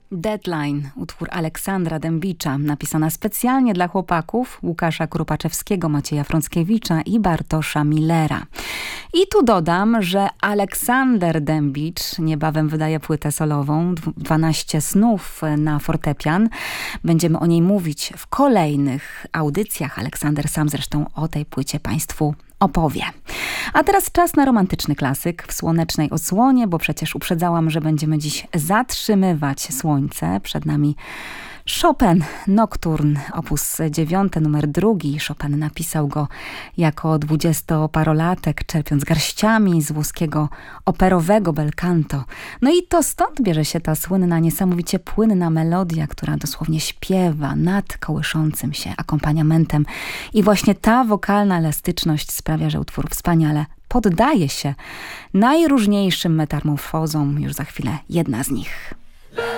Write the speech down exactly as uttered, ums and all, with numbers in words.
Deadline, utwór Aleksandra Dębicza, napisana specjalnie dla chłopaków Łukasza Krupaczewskiego, Macieja Frąckiewicza i Bartosza Millera. I tu dodam, że Aleksander Dębicz niebawem wydaje płytę solową, dwanaście snów na fortepian. Będziemy o niej mówić w kolejnych audycjach. Aleksander sam zresztą o tej płycie Państwu opowie. A teraz czas na romantyczny klasyk w słonecznej odsłonie, bo przecież uprzedzałam, że będziemy dziś zatrzymywać słońce. Przed nami Chopin, Nocturne, opus dziewiąty, numer drugi. Chopin napisał go jako dwudziestoparolatek, czerpiąc garściami z włoskiego operowego bel canto. No i to stąd bierze się ta słynna, niesamowicie płynna melodia, która dosłownie śpiewa nad kołyszącym się akompaniamentem. I właśnie ta wokalna elastyczność sprawia, że utwór wspaniale poddaje się najróżniejszym metamorfozom. Już za chwilę jedna z nich.